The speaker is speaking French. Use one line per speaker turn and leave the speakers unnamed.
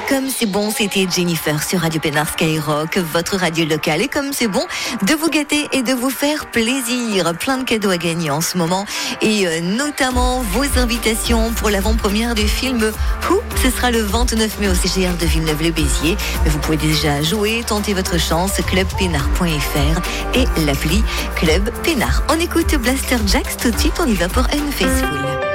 Comme c'est bon, c'était Jennifer sur Radio Pénard Skyrock, votre radio locale. Et comme c'est bon de vous gâter et de vous faire plaisir. Plein de cadeaux à gagner en ce moment. Et notamment vos invitations pour l'avant-première du film Who. Ce sera le 29 mai au CGR de Villeneuve-les-Béziers. Mais vous pouvez déjà jouer, tenter votre chance, clubpénard.fr et l'appli Club Pénard. On écoute Blaster Jacks tout de suite, on y va pour Une Faceful.